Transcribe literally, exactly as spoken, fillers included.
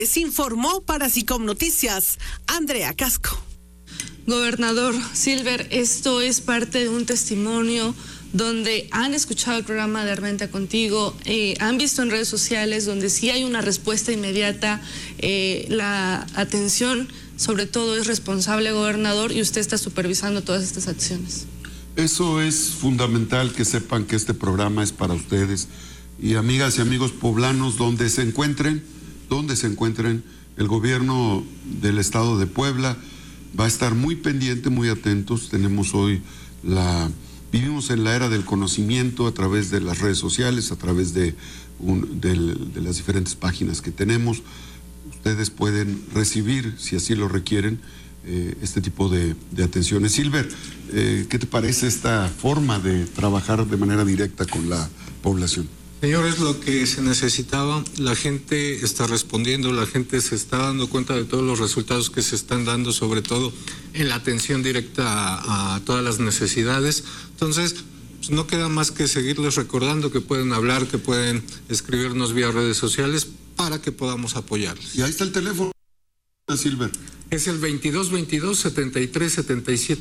Se informó para SICOM Noticias, Andrea Casco. Gobernador Silver, esto es parte de un testimonio donde han escuchado el programa de Armenta Contigo, eh, han visto en redes sociales donde sí hay una respuesta inmediata, eh, la atención sobre todo es responsable, gobernador, y usted está supervisando todas estas acciones. Eso es fundamental, que sepan que este programa es para ustedes y amigas y amigos poblanos donde se encuentren, donde se encuentren, el gobierno del estado de Puebla va a estar muy pendiente, muy atentos. Tenemos hoy la, vivimos en la era del conocimiento a través de las redes sociales, a través de, un, de, de las diferentes páginas que tenemos. Ustedes pueden recibir, si así lo requieren, eh, este tipo de, de atenciones. Silver, eh, ¿qué te parece esta forma de trabajar de manera directa con la población? Señor, es lo que se necesitaba. La gente está respondiendo, la gente se está dando cuenta de todos los resultados que se están dando, sobre todo en la atención directa a, a todas las necesidades. Entonces, pues no queda más que seguirles recordando que pueden hablar, que pueden escribirnos vía redes sociales para que podamos apoyarles. Y ahí está el teléfono, Silver. Es el veintidós veintidós setenta y tres setenta y siete.